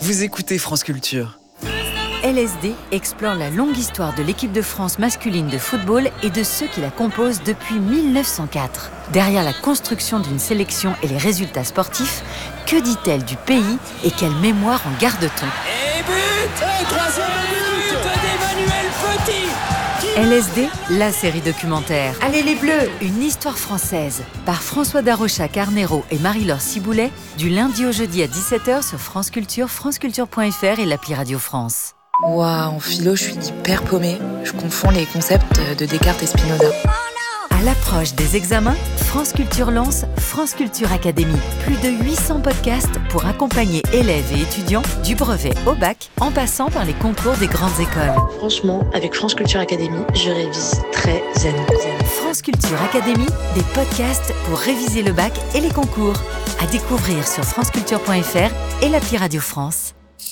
Vous écoutez France Culture. LSD explore la longue histoire de l'équipe de France masculine de football et de ceux qui la composent depuis 1904. Derrière la construction d'une sélection et les résultats sportifs, que dit-elle du pays et quelle mémoire en garde-t-on ? Et but ! Troisième but d'Emmanuel Petit ! LSD, la série documentaire. Allez les Bleus ! Une histoire française, par François Darocha-Carnero et Marie-Laure Ciboulet, du lundi au jeudi à 17h sur France Culture, franceculture.fr et l'appli Radio France. Ouah, en philo, je suis hyper paumée. Je confonds les concepts de Descartes et Spinoza. À l'approche des examens, France Culture lance France Culture Academy. Plus de 800 podcasts pour accompagner élèves et étudiants du brevet au bac, en passant par les concours des grandes écoles. Franchement, avec France Culture Academy, je révise très zen. France Culture Academy, des podcasts pour réviser le bac et les concours. À découvrir sur franceculture.fr et l'appli Radio France.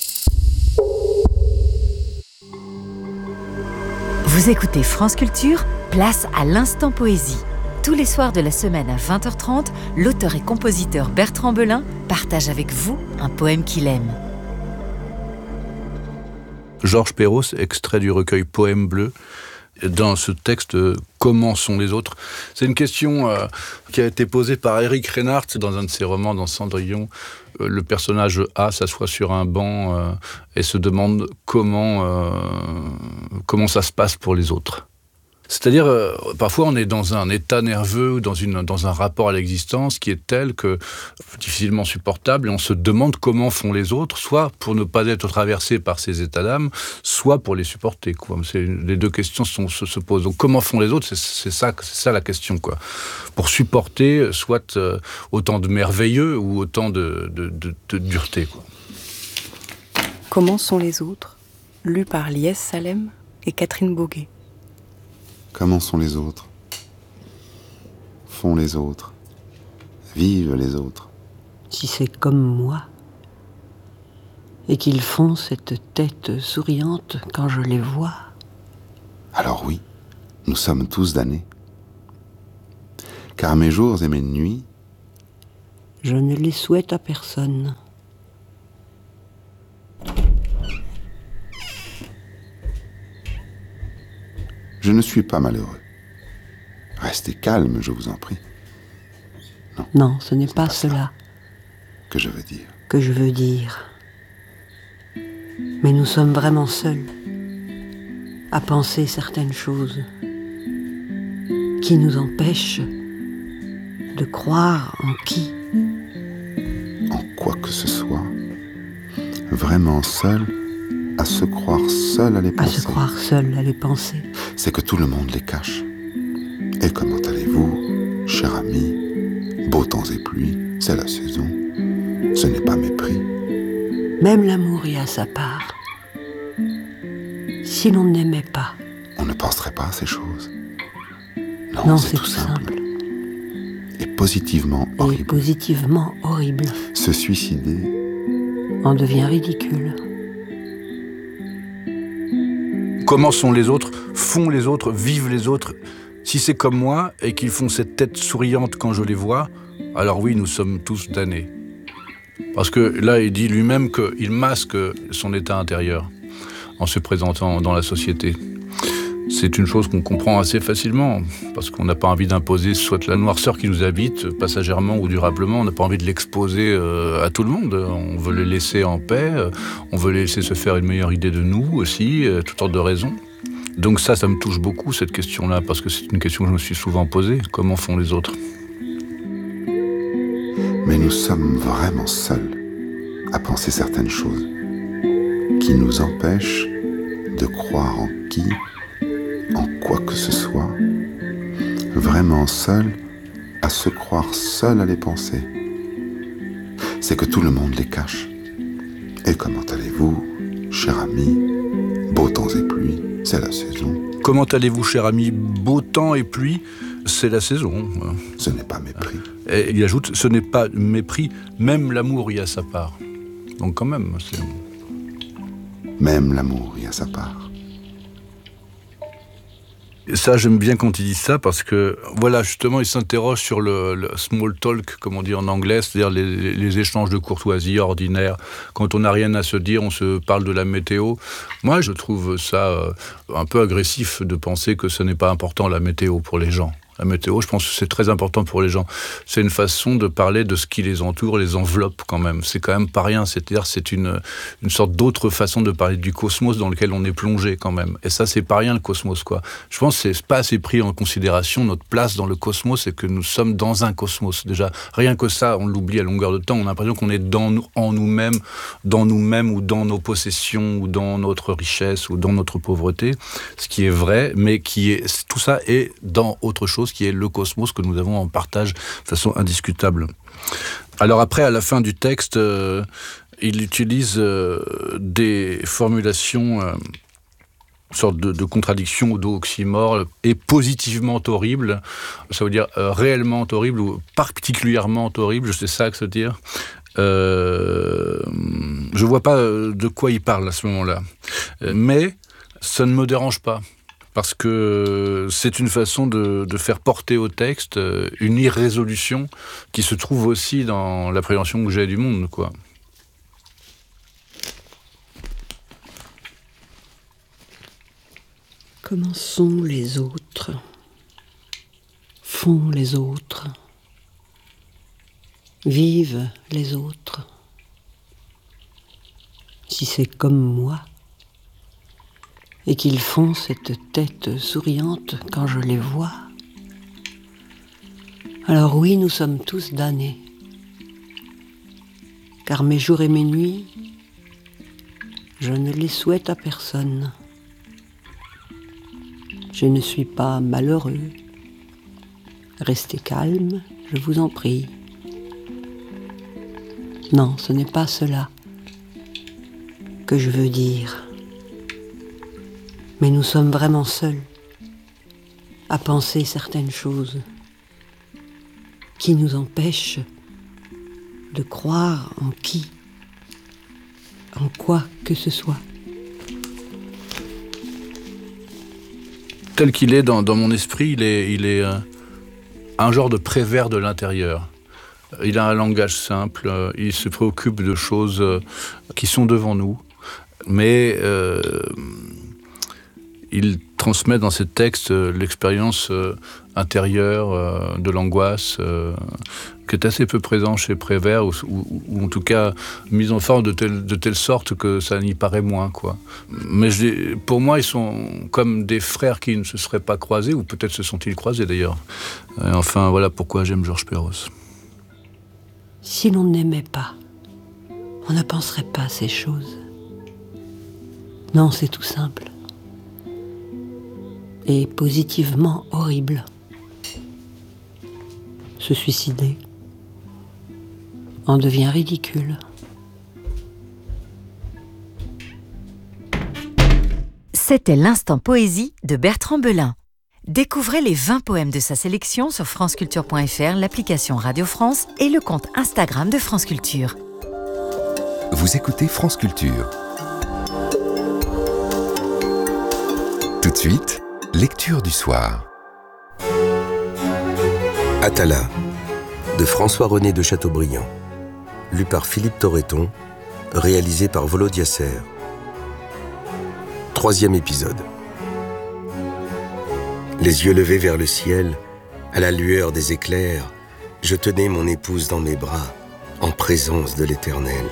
Vous écoutez France Culture, place à l'instant poésie. Tous les soirs de la semaine à 20h30, l'auteur et compositeur Bertrand Belin partage avec vous un poème qu'il aime. Georges Perros, extrait du recueil Poèmes bleus. Dans ce texte, comment sont les autres ? C'est une question qui a été posée par Éric Reinhardt dans un de ses romans, dans Cendrillon. Le personnage A s'assoit sur un banc et se demande comment ça se passe pour les autres. C'est-à-dire, parfois on est dans un état nerveux ou dans un rapport à l'existence qui est tel que difficilement supportable et on se demande comment font les autres, soit pour ne pas être traversé par ces états d'âme, soit pour les supporter, quoi. Les deux questions se posent. Donc comment font les autres, c'est ça la question, quoi. Pour supporter soit autant de merveilleux ou autant de dureté, quoi. Comment sont les autres ? Lu par Liès Salem et Catherine Boguet. Comment sont les autres ? Font les autres ? Vivent les autres ? Si c'est comme moi, et qu'ils font cette tête souriante quand je les vois. Alors oui, nous sommes tous damnés. Car mes jours et mes nuits, je ne les souhaite à personne. je ne suis pas malheureux. Restez calme, je vous en prie. Non, ce n'est pas cela que je veux dire. Que je veux dire. Mais nous sommes vraiment seuls à penser certaines choses qui nous empêchent de croire en qui. En quoi que ce soit. Vraiment seul à se croire seul à les penser. À se croire seul à les penser. C'est que tout le monde les cache. Et comment allez-vous, cher ami? Beaux temps et pluies, c'est la saison. Ce n'est pas mépris. Même l'amour y a sa part. Si l'on n'aimait pas, on ne penserait pas à ces choses. Non, c'est tout simple. Et positivement horrible. Et positivement horrible. Se suicider en devient ridicule. Comment sont les autres, font les autres, vivent les autres? Si c'est comme moi et qu'ils font cette tête souriante quand je les vois, alors oui, nous sommes tous damnés. Parce que là, il dit lui-même qu'il masque son état intérieur en se présentant dans la société. C'est une chose qu'on comprend assez facilement, parce qu'on n'a pas envie d'imposer soit la noirceur qui nous habite, passagèrement ou durablement, on n'a pas envie de l'exposer à tout le monde. On veut le laisser en paix, on veut le laisser se faire une meilleure idée de nous aussi, toutes sortes de raisons. Donc ça me touche beaucoup, cette question-là, parce que c'est une question que je me suis souvent posée. Comment font les autres ? Mais nous sommes vraiment seuls à penser certaines choses qui nous empêchent de croire en qui, en quoi que ce soit, vraiment seul à se croire seul à les penser. C'est que tout le monde les cache. Et comment allez-vous, cher ami? Beaux temps et pluies, c'est la saison. Comment allez-vous, cher ami? Beau temps et pluie, c'est la saison. Ce n'est pas mépris. Et il ajoute, ce n'est pas mépris, même l'amour y a sa part. Donc quand même, c'est... Même l'amour y a sa part. Ça, j'aime bien quand il dit ça, parce que, voilà, justement, il s'interroge sur le small talk, comme on dit en anglais, c'est-à-dire les échanges de courtoisie ordinaires. Quand on n'a rien à se dire, on se parle de la météo. Moi, je trouve ça un peu agressif de penser que ce n'est pas important, la météo, pour les gens. La météo, je pense que c'est très important pour les gens. C'est une façon de parler de ce qui les entoure, les enveloppe quand même. C'est quand même pas rien. C'est-à-dire, c'est une sorte d'autre façon de parler du cosmos dans lequel on est plongé quand même. Et ça, c'est pas rien, le cosmos, quoi. Je pense que c'est pas assez pris en considération notre place dans le cosmos et que nous sommes dans un cosmos. Déjà, rien que ça, on l'oublie à longueur de temps. On a l'impression qu'on est en nous-mêmes ou dans nos possessions ou dans notre richesse ou dans notre pauvreté. Ce qui est vrai, mais tout ça est dans autre chose, qui est le cosmos que nous avons en partage de façon indiscutable. Alors après, à la fin du texte, il utilise des formulations, une sorte de contradiction ou d'oxymore, et positivement horrible, ça veut dire réellement horrible ou particulièrement horrible, c'est ça que ça veut dire. Je vois pas de quoi il parle à ce moment-là, mais ça ne me dérange pas. Parce que c'est une façon de faire porter au texte une irrésolution qui se trouve aussi dans l'appréhension que j'ai du monde, quoi. Comment sont les autres? Font les autres? Vivent les autres? Si c'est comme moi, et qu'ils font cette tête souriante quand je les vois, alors oui, nous sommes tous damnés. Car mes jours et mes nuits, je ne les souhaite à personne. Je ne suis pas malheureux. Restez calme, je vous en prie. Non, ce n'est pas cela que je veux dire. Mais nous sommes vraiment seuls à penser certaines choses qui nous empêchent de croire en quoi que ce soit. Tel qu'il est dans mon esprit, il est un genre de Prévert de l'intérieur. Il a un langage simple, il se préoccupe de choses qui sont devant nous, mais il transmet dans ses textes l'expérience intérieure de l'angoisse, qui est assez peu présent chez Prévert, ou en tout cas mise en forme de telle sorte que ça n'y paraît moins, quoi. Mais pour moi, ils sont comme des frères qui ne se seraient pas croisés, ou peut-être se sont-ils croisés d'ailleurs. Et enfin, voilà pourquoi j'aime Georges Perros. Si l'on n'aimait pas, on ne penserait pas à ces choses. Non, c'est tout simple. Et positivement horrible. Se suicider en devient ridicule. C'était l'instant poésie de Bertrand Belin. Découvrez les 20 poèmes de sa sélection sur franceculture.fr, l'application Radio France et le compte Instagram de France Culture. Vous écoutez France Culture. Tout de suite, lecture du soir. Atala, de François-René de Chateaubriand. Lu par Philippe Torreton, réalisé par Volodya Ser. 3e épisode. Les yeux levés vers le ciel, à la lueur des éclairs, je tenais mon épouse dans mes bras, en présence de l'Éternel.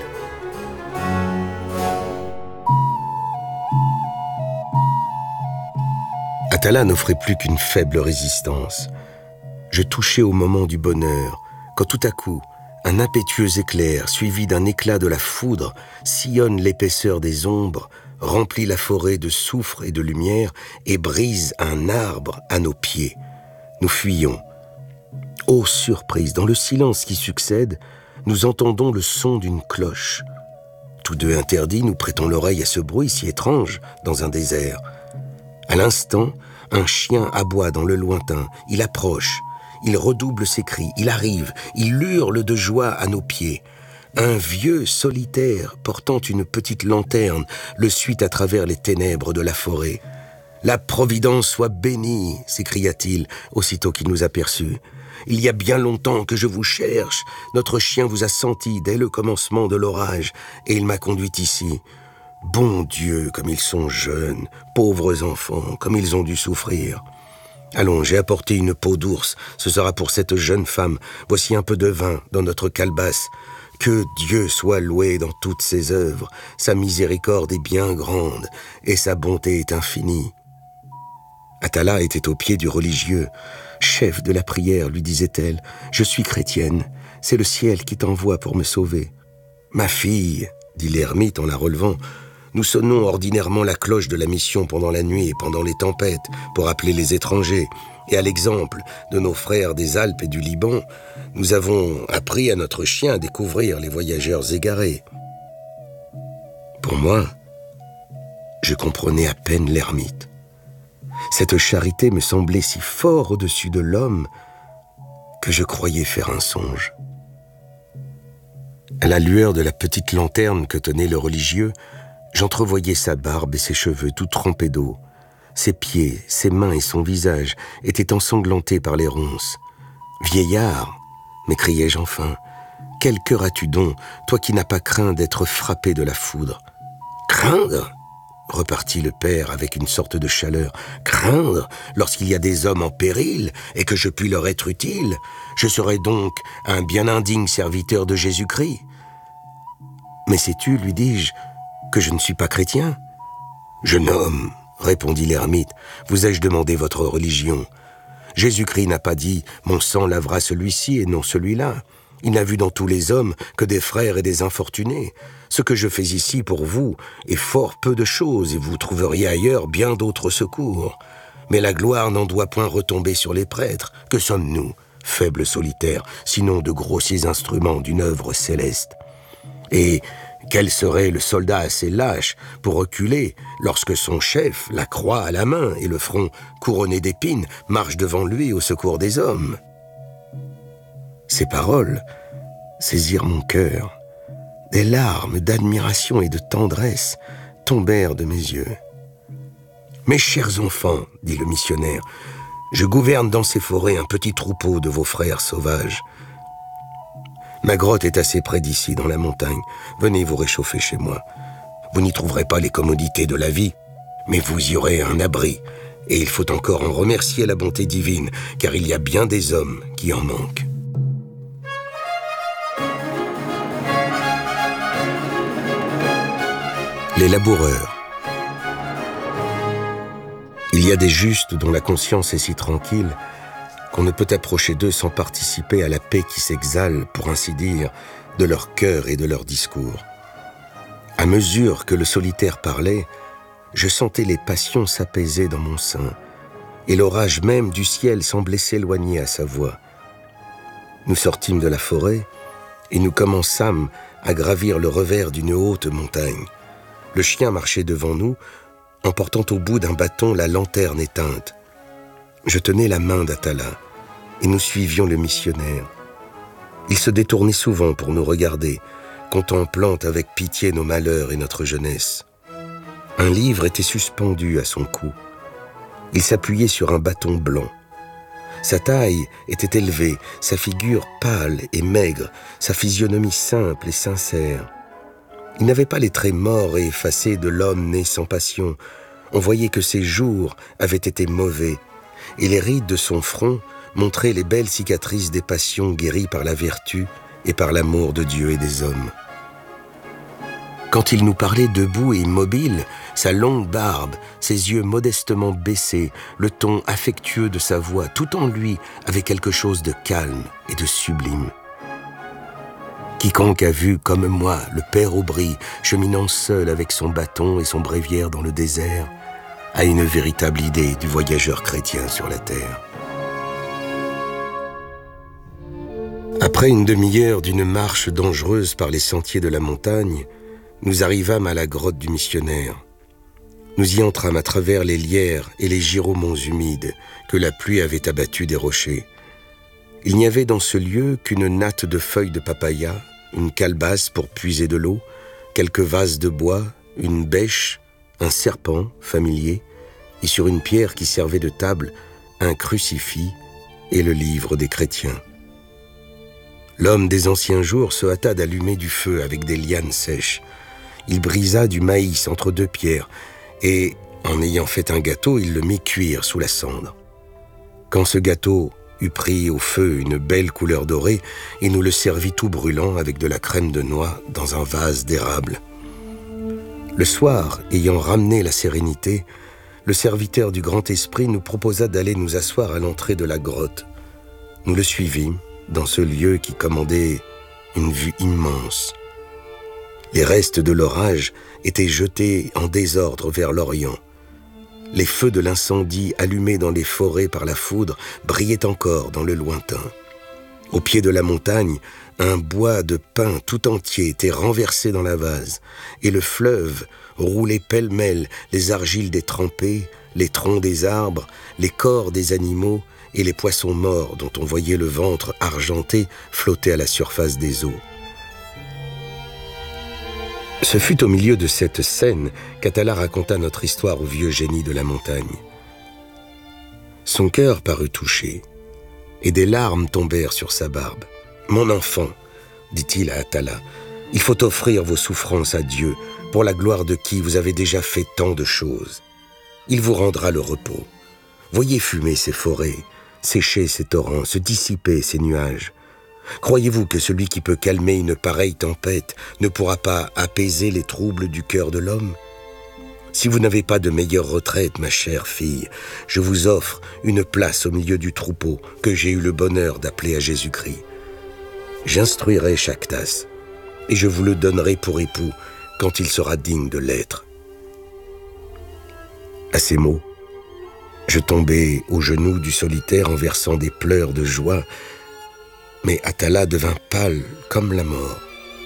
Atala n'offrait plus qu'une faible résistance. Je touchais au moment du bonheur, quand tout à coup, un impétueux éclair, suivi d'un éclat de la foudre, sillonne l'épaisseur des ombres, remplit la forêt de soufre et de lumière et brise un arbre à nos pieds. Nous fuyons. Ô surprise, dans le silence qui succède, nous entendons le son d'une cloche. Tous deux interdits, nous prêtons l'oreille à ce bruit si étrange dans un désert. À l'instant, un chien aboie dans le lointain. Il approche, il redouble ses cris, il arrive, il hurle de joie à nos pieds. Un vieux solitaire, portant une petite lanterne, le suit à travers les ténèbres de la forêt. La Providence soit bénie, s'écria-t-il, aussitôt qu'il nous aperçut. Il y a bien longtemps que je vous cherche. Notre chien vous a senti dès le commencement de l'orage, et il m'a conduit ici. Bon Dieu, comme ils sont jeunes, pauvres enfants, comme ils ont dû souffrir. Allons, j'ai apporté une peau d'ours, ce sera pour cette jeune femme. Voici un peu de vin dans notre calebasse. Que Dieu soit loué dans toutes ses œuvres. Sa miséricorde est bien grande, et sa bonté est infinie. Atala était aux pieds du religieux. « Chef de la prière, lui disait-elle, je suis chrétienne. C'est le ciel qui t'envoie pour me sauver. »« Ma fille, dit l'ermite en la relevant, nous sonnons ordinairement la cloche de la mission pendant la nuit et pendant les tempêtes pour appeler les étrangers. Et à l'exemple de nos frères des Alpes et du Liban, nous avons appris à notre chien à découvrir les voyageurs égarés. » Pour moi, je comprenais à peine l'ermite. Cette charité me semblait si fort au-dessus de l'homme que je croyais faire un songe. À la lueur de la petite lanterne que tenait le religieux, j'entrevoyais sa barbe et ses cheveux tout trempés d'eau. Ses pieds, ses mains et son visage étaient ensanglantés par les ronces. « Vieillard !» m'écriai-je enfin. « Quel cœur as-tu donc, toi qui n'as pas craint d'être frappé de la foudre ?»« Craindre ?» repartit le père avec une sorte de chaleur. « Craindre lorsqu'il y a des hommes en péril et que je puis leur être utile. Je serai donc un bien indigne serviteur de Jésus-Christ. »« Mais sais-tu, lui dis-je, que je ne suis pas chrétien ?»« Jeune homme, répondit l'ermite, vous ai-je demandé votre religion ? Jésus-Christ n'a pas dit « mon sang lavera celui-ci et non celui-là ». Il n'a vu dans tous les hommes que des frères et des infortunés. Ce que je fais ici pour vous est fort peu de choses et vous trouveriez ailleurs bien d'autres secours. Mais la gloire n'en doit point retomber sur les prêtres. Que sommes-nous, faibles solitaires, sinon de grossiers instruments d'une œuvre céleste ? Et quel serait le soldat assez lâche pour reculer lorsque son chef, la croix à la main et le front couronné d'épines, marche devant lui au secours des hommes ? Ces paroles saisirent mon cœur. Des larmes d'admiration et de tendresse tombèrent de mes yeux. « Mes chers enfants, dit le missionnaire, je gouverne dans ces forêts un petit troupeau de vos frères sauvages. Ma grotte est assez près d'ici, dans la montagne. Venez vous réchauffer chez moi. Vous n'y trouverez pas les commodités de la vie, mais vous y aurez un abri. Et il faut encore en remercier la bonté divine, car il y a bien des hommes qui en manquent. » Les laboureurs. Il y a des justes dont la conscience est si tranquille qu'on ne peut approcher d'eux sans participer à la paix qui s'exhale, pour ainsi dire, de leur cœur et de leur discours. À mesure que le solitaire parlait, je sentais les passions s'apaiser dans mon sein, et l'orage même du ciel semblait s'éloigner à sa voix. Nous sortîmes de la forêt, et nous commençâmes à gravir le revers d'une haute montagne. Le chien marchait devant nous, en portant au bout d'un bâton la lanterne éteinte. Je tenais la main d'Atala, et nous suivions le missionnaire. Il se détournait souvent pour nous regarder, contemplant avec pitié nos malheurs et notre jeunesse. Un livre était suspendu à son cou. Il s'appuyait sur un bâton blanc. Sa taille était élevée, sa figure pâle et maigre, sa physionomie simple et sincère. Il n'avait pas les traits morts et effacés de l'homme né sans passion. On voyait que ses jours avaient été mauvais, et les rides de son front montraient les belles cicatrices des passions guéries par la vertu et par l'amour de Dieu et des hommes. Quand il nous parlait debout et immobile, sa longue barbe, ses yeux modestement baissés, le ton affectueux de sa voix, tout en lui avait quelque chose de calme et de sublime. Quiconque a vu, comme moi, le père Aubry cheminant seul avec son bâton et son bréviaire dans le désert, a une véritable idée du voyageur chrétien sur la terre. Après une demi-heure d'une marche dangereuse par les sentiers de la montagne, nous arrivâmes à la grotte du missionnaire. Nous y entrâmes à travers les lierres et les giromons humides que la pluie avait abattus des rochers. Il n'y avait dans ce lieu qu'une natte de feuilles de papaya, une calebasse pour puiser de l'eau, quelques vases de bois, une bêche, un serpent familier et sur une pierre qui servait de table, un crucifix et le livre des chrétiens. L'homme des anciens jours se hâta d'allumer du feu avec des lianes sèches. Il brisa du maïs entre deux pierres et, en ayant fait un gâteau, il le mit cuire sous la cendre. Quand ce gâteau eut pris au feu une belle couleur dorée, il nous le servit tout brûlant avec de la crème de noix dans un vase d'érable. Le soir, ayant ramené la sérénité, le serviteur du grand esprit nous proposa d'aller nous asseoir à l'entrée de la grotte. Nous le suivîmes dans ce lieu qui commandait une vue immense. Les restes de l'orage étaient jetés en désordre vers l'Orient. Les feux de l'incendie allumés dans les forêts par la foudre brillaient encore dans le lointain. Au pied de la montagne, un bois de pin tout entier était renversé dans la vase, et le fleuve roulait pêle-mêle les argiles des trempés, les troncs des arbres, les corps des animaux et les poissons morts dont on voyait le ventre argenté flotter à la surface des eaux. Ce fut au milieu de cette scène qu'Atala raconta notre histoire au vieux génie de la montagne. Son cœur parut touché, et des larmes tombèrent sur sa barbe. « Mon enfant, dit-il à Atala, il faut offrir vos souffrances à Dieu, pour la gloire de qui vous avez déjà fait tant de choses. Il vous rendra le repos. Voyez fumer ces forêts, sécher ces torrents, se dissiper ces nuages. Croyez-vous que celui qui peut calmer une pareille tempête ne pourra pas apaiser les troubles du cœur de l'homme? Si vous n'avez pas de meilleure retraite, ma chère fille, je vous offre une place au milieu du troupeau que j'ai eu le bonheur d'appeler à Jésus-Christ. J'instruirai Chactas, et je vous le donnerai pour époux quand il sera digne de l'être. » À ces mots, je tombai aux genoux du solitaire en versant des pleurs de joie, mais Atala devint pâle comme la mort.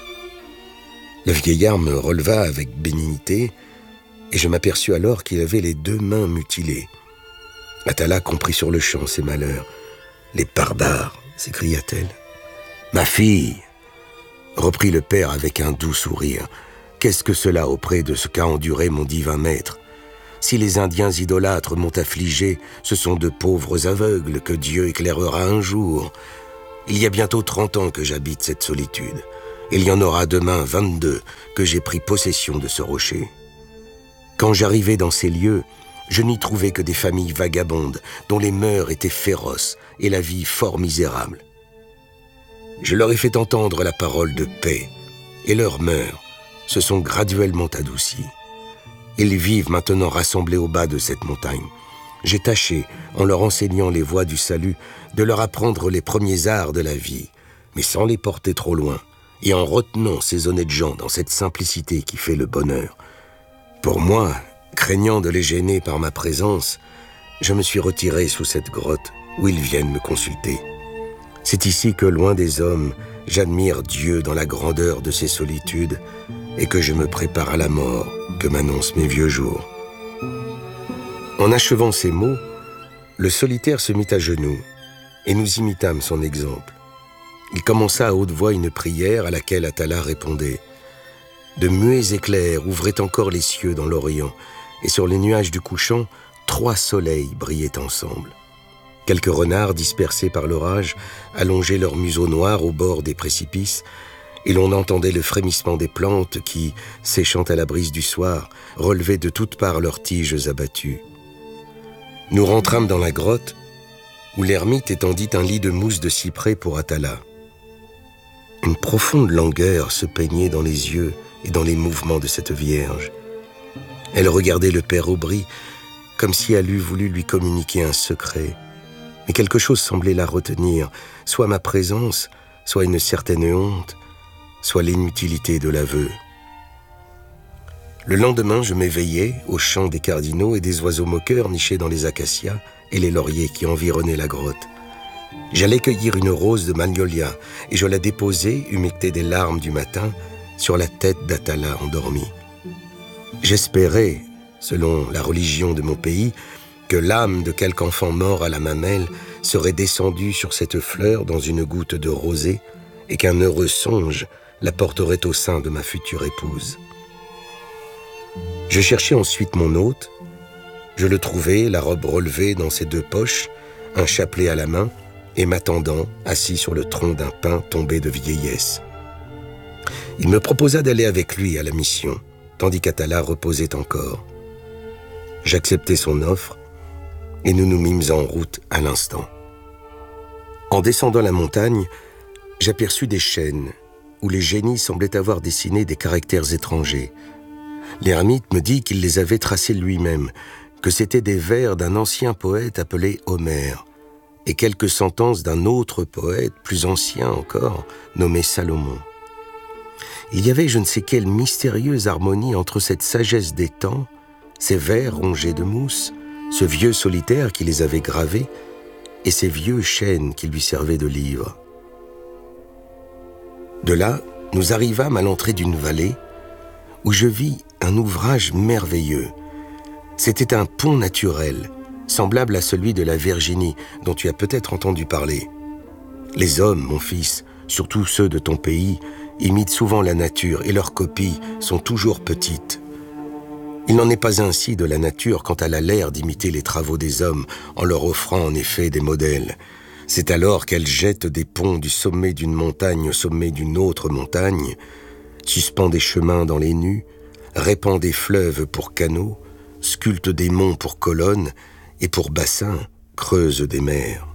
Le vieillard me releva avec bénignité, et je m'aperçus alors qu'il avait les 2 mains mutilées. Atala comprit sur le champ ses malheurs. « Les barbares !» s'écria-t-elle. « Ma fille !» reprit le père avec un doux sourire. « Qu'est-ce que cela auprès de ce qu'a enduré mon divin maître? Si les Indiens idolâtres m'ont affligé, ce sont de pauvres aveugles que Dieu éclairera un jour. Il y a bientôt 30 ans que j'habite cette solitude. Il y en aura demain 22 que j'ai pris possession de ce rocher. Quand j'arrivai dans ces lieux, je n'y trouvais que des familles vagabondes dont les mœurs étaient féroces et la vie fort misérable. Je leur ai fait entendre la parole de paix, et leurs mœurs se sont graduellement adoucies. Ils vivent maintenant rassemblés au bas de cette montagne. J'ai tâché, en leur enseignant les voies du salut, de leur apprendre les premiers arts de la vie, mais sans les porter trop loin, et en retenant ces honnêtes gens dans cette simplicité qui fait le bonheur. Pour moi, craignant de les gêner par ma présence, je me suis retiré sous cette grotte où ils viennent me consulter. C'est ici que, loin des hommes, j'admire Dieu dans la grandeur de ses solitudes et que je me prépare à la mort que m'annoncent mes vieux jours. » En achevant ces mots, le solitaire se mit à genoux et nous imitâmes son exemple. Il commença à haute voix une prière à laquelle Atala répondait. De muets éclairs ouvraient encore les cieux dans l'Orient, et sur les nuages du couchant, 3 soleils brillaient ensemble. Quelques renards dispersés par l'orage allongeaient leurs museaux noirs au bord des précipices, et l'on entendait le frémissement des plantes qui, séchant à la brise du soir, relevaient de toutes parts leurs tiges abattues. Nous rentrâmes dans la grotte, où l'ermite étendit un lit de mousse de cyprès pour Atala. Une profonde langueur se peignait dans les yeux et dans les mouvements de cette vierge. Elle regardait le père Aubry comme si elle eût voulu lui communiquer un secret. Mais quelque chose semblait la retenir, soit ma présence, soit une certaine honte, soit l'inutilité de l'aveu. Le lendemain, je m'éveillai au chant des cardinaux et des oiseaux moqueurs nichés dans les acacias et les lauriers qui environnaient la grotte. J'allais cueillir une rose de magnolia et je la déposai, humectée des larmes du matin, sur la tête d'Atala endormi. J'espérais, selon la religion de mon pays, que l'âme de quelque enfant mort à la mamelle serait descendue sur cette fleur dans une goutte de rosée et qu'un heureux songe la porterait au sein de ma future épouse. Je cherchai ensuite mon hôte Je le trouvai, la robe relevée dans ses 2 poches, un chapelet à la main, et m'attendant, assis sur le tronc d'un pin tombé de vieillesse. Il me proposa d'aller avec lui à la mission, tandis qu'Atala reposait encore. J'acceptai son offre, et nous nous mîmes en route à l'instant. En descendant la montagne, j'aperçus des chênes, où les génies semblaient avoir dessiné des caractères étrangers. L'ermite me dit qu'il les avait tracés lui-même, que c'étaient des vers d'un ancien poète appelé Homère, et quelques sentences d'un autre poète, plus ancien encore, nommé Salomon. Il y avait je ne sais quelle mystérieuse harmonie entre cette sagesse des temps, ces vers rongés de mousse, ce vieux solitaire qui les avait gravés, et ces vieux chênes qui lui servaient de livres. De là, nous arrivâmes à l'entrée d'une vallée, où je vis un ouvrage merveilleux. C'était un pont naturel, semblable à celui de la Virginie, dont tu as peut-être entendu parler. Les hommes, mon fils, surtout ceux de ton pays, imitent souvent la nature et leurs copies sont toujours petites. Il n'en est pas ainsi de la nature quand elle a l'air d'imiter les travaux des hommes en leur offrant en effet des modèles. C'est alors qu'elle jette des ponts du sommet d'une montagne au sommet d'une autre montagne, suspend des chemins dans les nues, répand des fleuves pour canaux, sculpte des monts pour colonnes, et pour bassin, creuse des mers.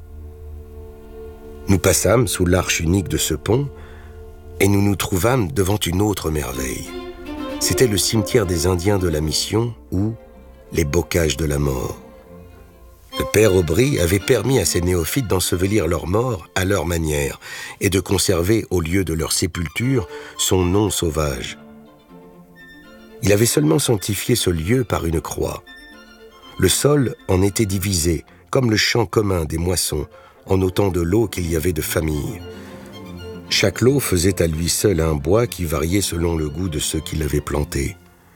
Nous passâmes sous l'arche unique de ce pont, et nous nous trouvâmes devant une autre merveille. C'était le cimetière des Indiens de la Mission, ou les bocages de la mort. Le père Aubry avait permis à ses néophytes d'ensevelir leurs morts à leur manière, et de conserver au lieu de leur sépulture son nom sauvage. Il avait seulement sanctifié ce lieu par une croix. Le sol en était divisé, comme le champ commun des moissons, en autant de lots qu'il y avait de familles. Chaque lot faisait à lui seul un bois qui variait selon le goût de ceux qui l'avaient planté.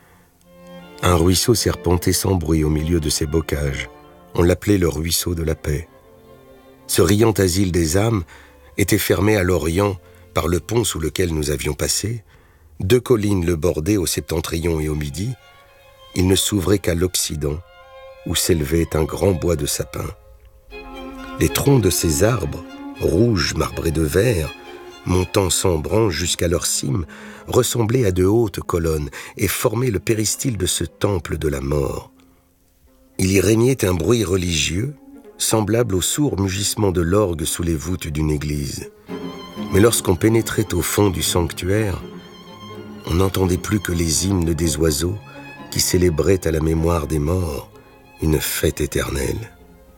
Un ruisseau serpentait sans bruit au milieu de ces bocages. On l'appelait le ruisseau de la paix. Ce riant asile des âmes était fermé à l'orient par le pont sous lequel nous avions passé. 2 collines le bordaient au septentrion et au midi. Il ne s'ouvrait qu'à l'occident, où s'élevait un grand bois de sapins. Les troncs de ces arbres, rouges marbrés de vert, montant sans branches jusqu'à leur cime, ressemblaient à de hautes colonnes et formaient le péristyle de ce temple de la mort. Il y régnait un bruit religieux, semblable au sourd mugissement de l'orgue sous les voûtes d'une église. Mais lorsqu'on pénétrait au fond du sanctuaire, on n'entendait plus que les hymnes des oiseaux qui célébraient à la mémoire des morts une fête éternelle.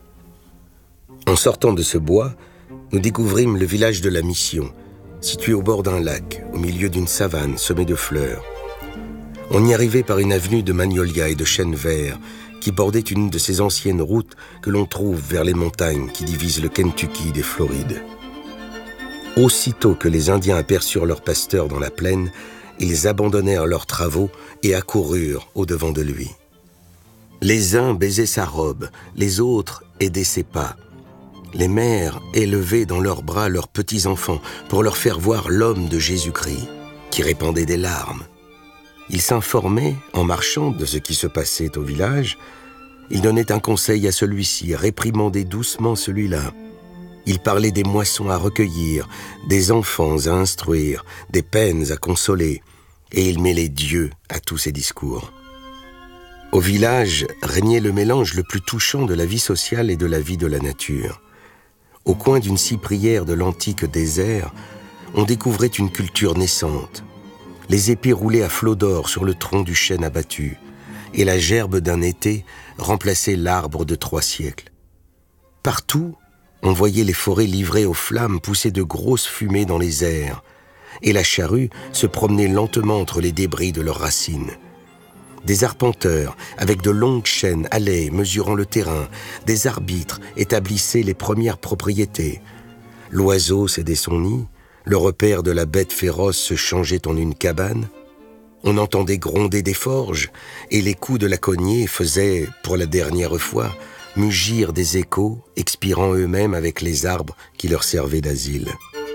En sortant de ce bois, nous découvrîmes le village de la Mission, situé au bord d'un lac, au milieu d'une savane semée de fleurs. On y arrivait par une avenue de magnolias et de chênes verts qui bordait une de ces anciennes routes que l'on trouve vers les montagnes qui divisent le Kentucky des Florides. Aussitôt que les Indiens aperçurent leurs pasteurs dans la plaine, ils abandonnèrent leurs travaux et accoururent au-devant de lui. Les uns baisaient sa robe, les autres aidaient ses pas. Les mères élevaient dans leurs bras leurs petits-enfants pour leur faire voir l'homme de Jésus-Christ, qui répandait des larmes. Ils s'informaient, en marchant, de ce qui se passait au village. Ils donnaient un conseil à celui-ci, réprimandaient doucement celui-là. Ils parlaient des moissons à recueillir, des enfants à instruire, des peines à consoler, et ils mêlaient Dieu à tous ces discours. Au village régnait le mélange le plus touchant de la vie sociale et de la vie de la nature. Au coin d'une cyprière de l'antique désert, on découvrait une culture naissante. Les épis roulaient à flots d'or sur le tronc du chêne abattu, et la gerbe d'un été remplaçait l'arbre de 3 siècles. Partout, on voyait les forêts livrées aux flammes pousser de grosses fumées dans les airs, et la charrue se promenait lentement entre les débris de leurs racines. Des arpenteurs, avec de longues chaînes, allaient mesurant le terrain. Des arbitres établissaient les premières propriétés. L'oiseau cédait son nid, le repère de la bête féroce se changeait en une cabane. On entendait gronder des forges, et les coups de la cognée faisaient, pour la dernière fois, mugir des échos, expirant eux-mêmes avec les arbres qui leur servaient d'asile.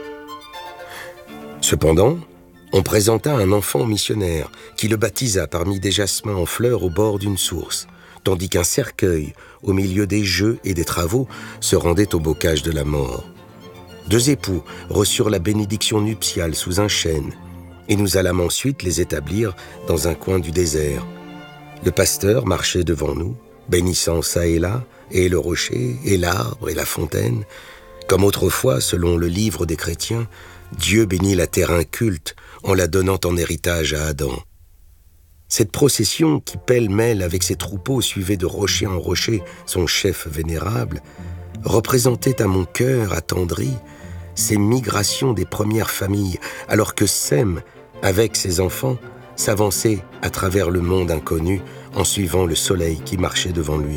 Cependant, on présenta un enfant missionnaire qui le baptisa parmi des jasmins en fleurs au bord d'une source, tandis qu'un cercueil, au milieu des jeux et des travaux, se rendait au bocage de la mort. 2 époux reçurent la bénédiction nuptiale sous un chêne, et nous allâmes ensuite les établir dans un coin du désert. Le pasteur marchait devant nous, bénissant çà et là, et le rocher, et l'arbre, et la fontaine. Comme autrefois, selon le livre des chrétiens, Dieu bénit la terre inculte en la donnant en héritage à Adam. Cette procession qui pêle-mêle avec ses troupeaux suivait de rocher en rocher son chef vénérable, représentait à mon cœur attendri ces migrations des premières familles, alors que Sem, avec ses enfants, s'avançait à travers le monde inconnu en suivant le soleil qui marchait devant lui.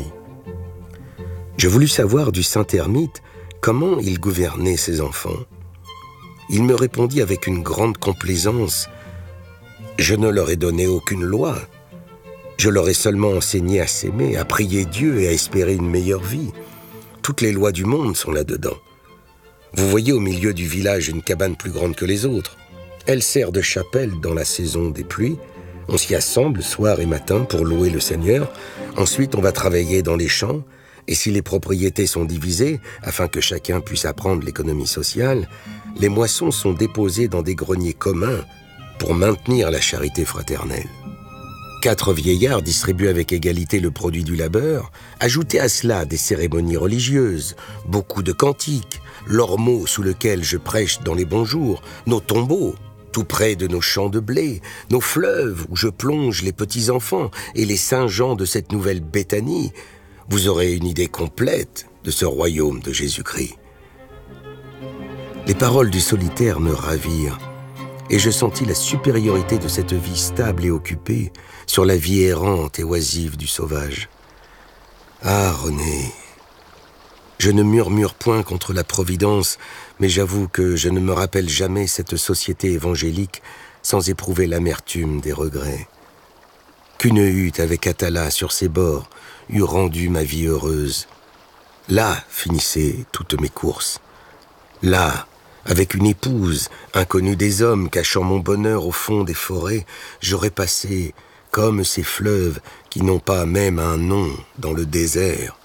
Je voulus savoir du saint ermite comment il gouvernait ses enfants. Il me répondit avec une grande complaisance: « Je ne leur ai donné aucune loi. Je leur ai seulement enseigné à s'aimer, à prier Dieu et à espérer une meilleure vie. Toutes les lois du monde sont là-dedans. Vous voyez au milieu du village une cabane plus grande que les autres. Elle sert de chapelle dans la saison des pluies. On s'y assemble soir et matin pour louer le Seigneur. Ensuite, on va travailler dans les champs. Et si les propriétés sont divisées, afin que chacun puisse apprendre l'économie sociale, les moissons sont déposées dans des greniers communs pour maintenir la charité fraternelle. 4 vieillards distribuent avec égalité le produit du labeur. Ajoutez à cela des cérémonies religieuses, beaucoup de cantiques, l'ormeau sous lequel je prêche dans les bons jours, nos tombeaux, tout près de nos champs de blé, nos fleuves où je plonge les petits-enfants et les Saint-Jean de cette nouvelle Béthanie. Vous aurez une idée complète de ce royaume de Jésus-Christ. Les paroles du solitaire me ravirent, et je sentis la supériorité de cette vie stable et occupée sur la vie errante et oisive du sauvage. Ah, René, je ne murmure point contre la Providence, mais j'avoue que je ne me rappelle jamais cette société évangélique sans éprouver l'amertume des regrets. Qu'une hutte avec Atala sur ses bords eût rendu ma vie heureuse. Là finissaient toutes mes courses. Là, avec une épouse, inconnue des hommes, cachant mon bonheur au fond des forêts, j'aurais passé comme ces fleuves qui n'ont pas même un nom dans le désert.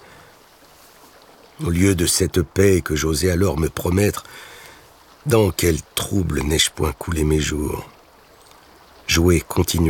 Au lieu de cette paix que j'osais alors me promettre, dans quel trouble n'ai-je point coulé mes jours? Jouer continuellement